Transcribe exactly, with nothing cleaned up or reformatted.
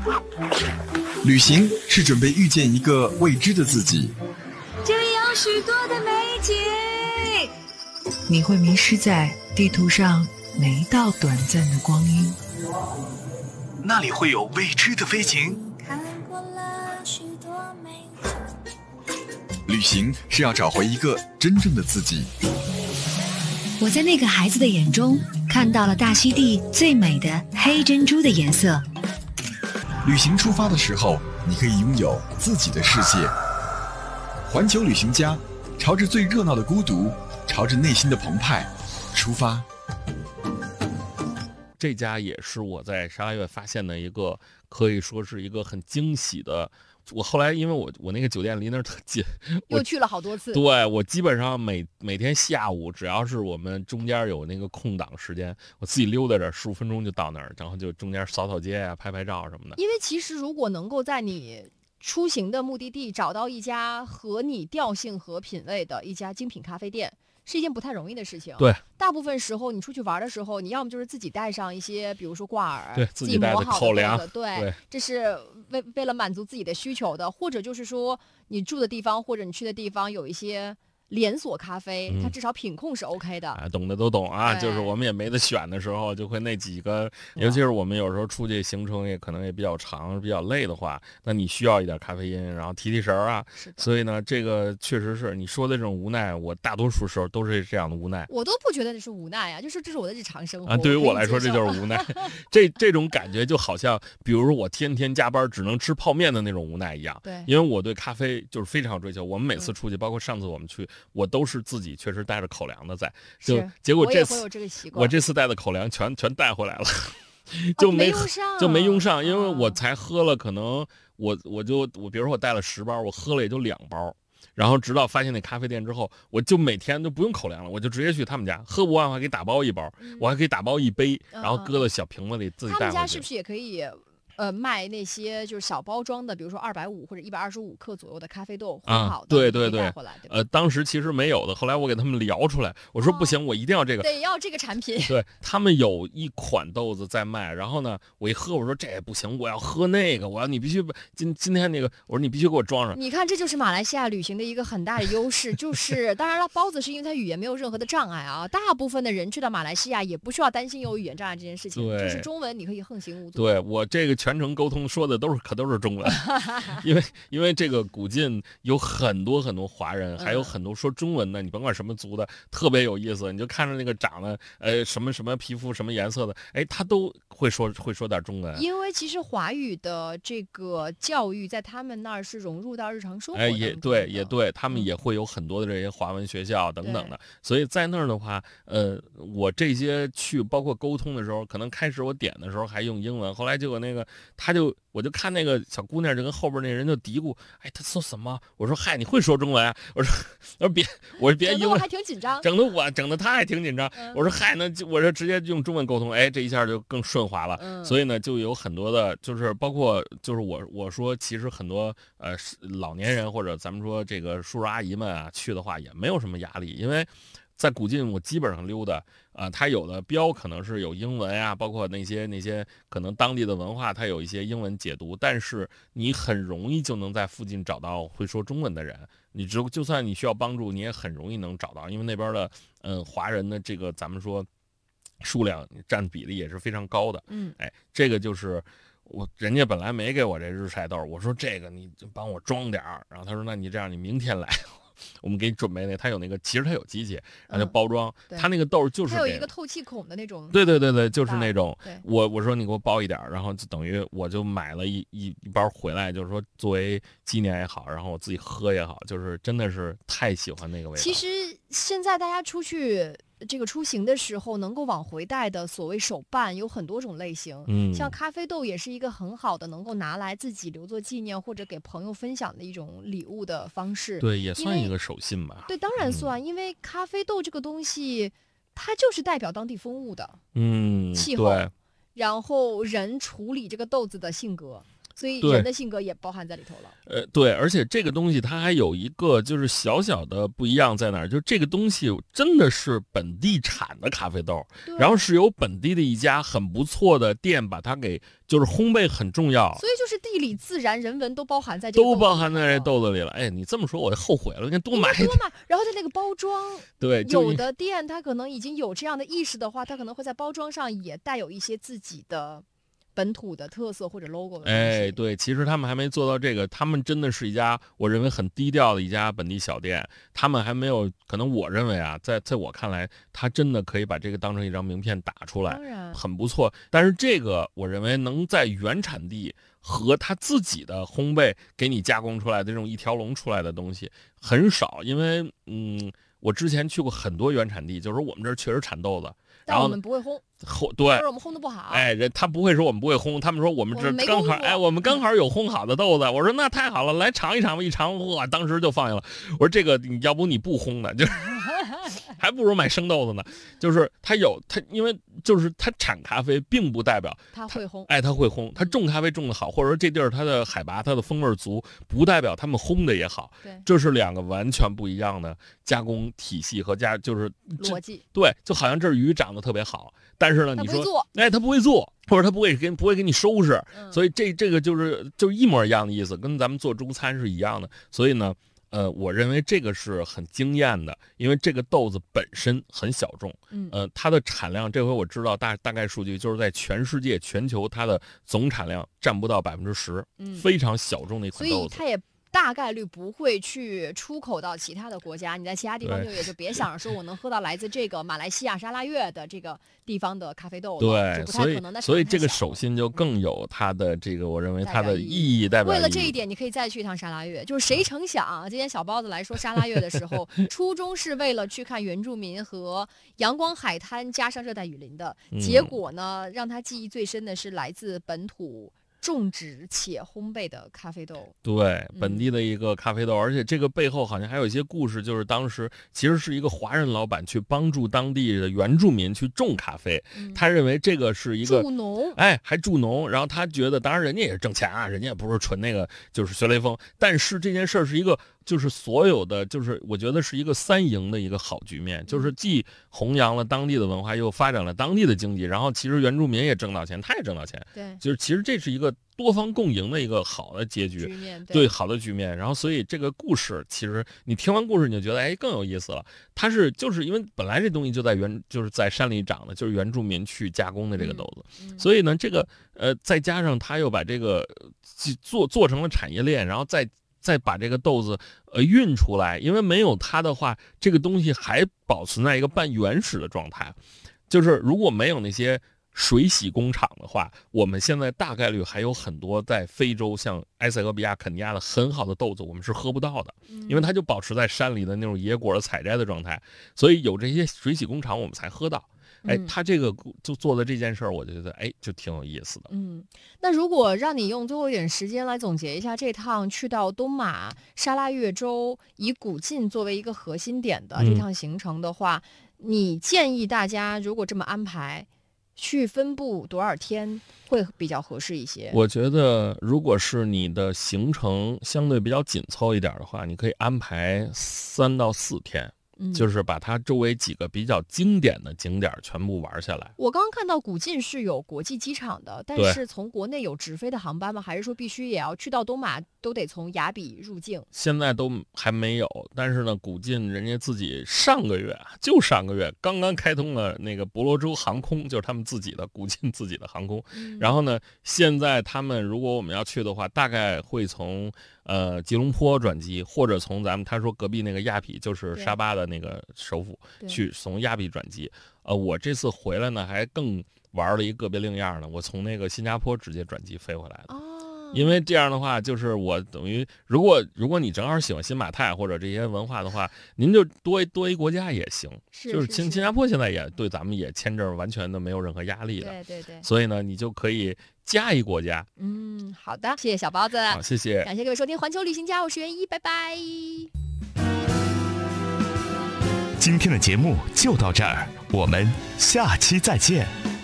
旅行是准备遇见一个未知的自己， 这里有许多的美景， 你会迷失在地图上每一道短暂的光阴。 那里会有未知的飞行。 看过了许多美景。 旅行是要找回一个真正的自己。 我在那个孩子的眼中看到了大溪地最美的黑珍珠的颜色。 旅行出发的时候，你可以拥有自己的世界。环球旅行家，朝着最热闹的孤独，朝着内心的澎湃出发。 这家也是我在沙拉越发现的一个，可以说是一个很惊喜的。我后来因为我我那个酒店离那儿特近， 又去了好多次。 对，我基本上每每天下午，只要是我们中间有那个空档时间，我自己溜达着十五分钟就到那儿，然后就中间扫扫街啊，拍拍照什么的。 因为其实如果能够在你出行的目的地找到一家和你调性和品味的一家精品咖啡店，是一件不太容易的事情。 对， 大部分时候你出去玩的时候，你要么就是自己带上一些，比如说挂耳， 对，自己带的口粮， 对， 对， 这是为为了满足自己的需求的，或者就是说你住的地方或者你去的地方有一些连锁咖啡， 嗯、 它至少品控是 OK 的。 啊，懂的都懂啊，就是我们也没得选的时候，就会那几个，尤其是我们有时候出去行程也可能也比较长、比较累的话，那你需要一点咖啡因，然后提提神啊。所以呢，这个确实是你说的这种无奈，我大多数时候都是这样的无奈。 我都不觉得这是无奈啊，就是这是我的日常生活啊。对于我来说，这就是无奈。这这种感觉就好像，比如说我天天加班只能吃泡面的那种无奈一样。 对， 因为我对咖啡就是非常追求。我们每次出去，嗯、包括上次我们去，我都是自己确实带着口粮的在，就结果这次我, 这我这次带的口粮全全带回来了，就没、 啊、没用上就没用上，因为我才喝了，可能我我就我比如说我带了十包，我喝了也就两包。然后直到发现那咖啡店之后，我就每天都不用口粮了，我就直接去他们家，喝不完我还可以打包一包， 嗯、 我还可以打包一杯，然后搁到小瓶子里自己带回去。 他们家是不是也可以？呃，卖那些就是小包装的，比如说二百五或者一百二十五克左右的咖啡豆，混好的， 啊、对对对， 带回来，对吧？ 呃，当时其实没有的，后来我给他们聊出来，我说不行，哦、我一定要这个， 得要这个产品。 对，他们有一款豆子在卖，然后呢，我一喝，我说这也不行，我要喝那个，我要你必须今今天那个，我说你必须给我装上。 你看，这就是马来西亚旅行的一个很大的优势，就是当然了，包子是因为它语言没有任何的障碍啊，大部分的人去到马来西亚也不需要担心有语言障碍这件事情， 对， 就是中文你可以横行无阻。 对，我这个全程沟通说的都是可都是中文，因为因为这个古晋有很多很多华人，还有很多说中文的，你甭管什么族的，特别有意思。你就看着那个长得呃什么什么皮肤什么颜色的，哎，他都会说会说点中文。 因为其实华语的这个教育在他们那儿是融入到日常生活的。 哎，也对，也对，他们也会有很多的这些华文学校等等的。所以在那儿的话，呃，我这些去包括沟通的时候，可能开始我点的时候还用英文，后来结果那个他就。我就看那个小姑娘就跟后边那人就嘀咕，哎，她说什么？我说嗨，你会说中文啊？我说，我说别，我说别英文， 整得我还挺紧张， 整的我整的他还挺紧张。 嗯、 我说嗨，那我说直接用中文沟通，哎，这一下就更顺滑了。 嗯、 所以呢，就有很多的，就是包括就是我我说，其实很多呃老年人或者咱们说这个叔叔阿姨们啊去的话，也没有什么压力，因为。在古晋，我基本上溜达，啊、呃，它有的标可能是有英文呀、啊，包括那些那些可能当地的文化，它有一些英文解读，但是你很容易就能在附近找到会说中文的人，你只就算你需要帮助，你也很容易能找到，因为那边的嗯华人的这个咱们说数量占比例也是非常高的， 嗯， 哎，这个就是我人家本来没给我这日晒豆，我说这个你就帮我装点儿，然后他说那你这样你明天来。我们给你准备那，它有那个，其实它有机器，然后就包装， 嗯、 它那个豆就是它有一个透气孔的那种， 对对对对，就是那种。 对我我说你给我包一点，然后就等于我就买了一一一包回来，就是说作为纪念也好，然后我自己喝也好，就是真的是太喜欢那个味道。 其实现在大家出去。这个出行的时候能够往回带的所谓手办有很多种类型， 嗯， 像咖啡豆也是一个很好的能够拿来自己留作纪念或者给朋友分享的一种礼物的方式。 对，也算一个手信吧。 对，当然算、嗯，因为咖啡豆这个东西，它就是代表当地风物的， 嗯， 气候，然后人处理这个豆子的性格。 所以对人的性格也包含在里头了。 呃，对，而且这个东西它还有一个就是小小的不一样在哪儿，就是这个东西真的是本地产的咖啡豆， 对然后是由本地的一家很不错的店把它给，就是烘焙很重要， 所以就是地理、自然、人文都包含在这个都豆子包含在这里头豆子里了。哎，你这么说我就后悔了，应该多买一点。 应该多买，然后它那个包装， 对，就有的店它可能已经有这样的意识的话，它可能会在包装上也带有一些自己的本土的特色或者 logo 的东西。 哎，对，其实他们还没做到这个，他们真的是一家我认为很低调的一家本地小店，他们还没有，可能我认为啊，在在我看来，他真的可以把这个当成一张名片打出来当，然， 很不错。但是这个我认为能在原产地和他自己的烘焙给你加工出来的这种一条龙出来的东西很少，因为嗯，我之前去过很多原产地，就是说我们这儿确实产豆子， 但我然后们不会烘， 烘对或者我们烘的不好。 哎，人他不会说我们不会烘，他们说我们这我们没刚好， 功夫哎，我们刚好有烘好的豆子。我说那太好了，来尝一尝吧，一尝哇，当时就放下了。我说这个你要不你不烘呢，就是还不如买生豆子呢。就是他有他，因为就是他产咖啡，并不代表他会烘， 哎他会烘，他种咖啡种的好，或者说这地儿它的海拔、它的风味足，不代表他们烘的也好。 对， 这是两个完全不一样的加工体系和加，就是这逻辑， 对，就好像这鱼长得特别好，但是呢，你说他不会做， 哎，他不会做，或者他不会给不会给你收拾， 嗯所以这这个就是就是一模一样的意思，跟咱们做中餐是一样的。所以呢，呃，我认为这个是很惊艳的，因为这个豆子本身很小众， 嗯呃，它的产量这回我知道大大概数据，就是在全世界全球它的总产量占不到百分之十， 嗯， 非常小众的一所款豆子。 以它也大概率不会去出口到其他的国家。你在其他地方对就也就别想着说我能喝到来自这个马来西亚沙拉越的这个地方的咖啡豆了， 对， 这不太所以可能的。 所以这个手手信就更有它的这个，我认为它的代表意义意义代表意义。 为了这一点，你可以再去一趟沙拉越。就是谁成想啊，今天小包子来说沙拉越的时候，初衷是为了去看原住民和阳光海滩加上热带雨林的， 嗯结果呢，让他记忆最深的是来自本土种植且烘焙的咖啡豆。 对， 嗯本地的一个咖啡豆，而且这个背后好像还有一些故事，就是当时其实是一个华人老板去帮助当地的原住民去种咖啡， 嗯他认为这个是一个助农， 哎，还助农，然后他觉得，当然人家也是挣钱啊，人家也不是纯那个就是学雷锋，但是这件事儿是一个，就是所有的，就是我觉得是一个三赢的一个好局面，就是既弘扬了当地的文化，又发展了当地的经济，然后其实原住民也挣到钱，他也挣到钱， 对， 就是其实这是一个多方共赢的一个好的结局。 局面对，好的局面，然后所以这个故事其实你听完故事你就觉得哎更有意思了。它是就是因为本来这东西就在原就是在山里长的，就是原住民去加工的这个豆子， 嗯所以呢这个呃再加上他又把这个呃做做成了产业链，然后再再把这个豆子呃运出来，因为没有它的话，这个东西还保存在一个半原始的状态，就是如果没有那些水洗工厂的话，我们现在大概率还有很多在非洲，像埃塞俄比亚、肯尼亚的很好的豆子，我们是喝不到的，因为它就保持在山里的那种野果的采摘的状态，所以有这些水洗工厂，我们才喝到。哎， 嗯他这个就做的这件事儿，我就觉得哎，就挺有意思的。 嗯，那如果让你用最后一点时间来总结一下这趟去到东马沙拉越州以古晋作为一个核心点的这嗯趟行程的话，你建议大家如果这么安排，去分布多少天会比较合适一些？ 我觉得，如果是你的行程相对比较紧凑一点的话，你可以安排三到四天。 嗯就是把它周围几个比较经典的景点全部玩下来。 我刚刚看到古晋是有国际机场的，但对是从国内有直飞的航班吗？还是说必须也要去到东马都得从雅比入境？ 现在都还没有，但是呢，古晋人家自己上个月啊，就上个月刚刚开通了那个博罗州航空，就是他们自己的古晋自己的航空。 嗯、 然后呢，现在他们如果我们要去的话，大概会从呃吉隆坡转机，或者从咱们他说隔壁那个亚比，就是沙巴的那个首府，去从亚比转机。呃，我这次回来呢，还更玩了一个别另样的，我从那个新加坡直接转机飞回来的。 哦因为这样的话，就是我等于，如果如果你正好喜欢新马泰或者这些文化的话，您就多多一国家也行。 是就是新新加坡现在也对咱们也签证完全的没有任何压力的。 对对对。 所以呢，你就可以加一国家。 嗯，好的，谢谢小包子。 好，谢谢。 感谢各位收听环球旅行家，我是袁一，拜拜。 今天的节目就到这儿，我们下期再见。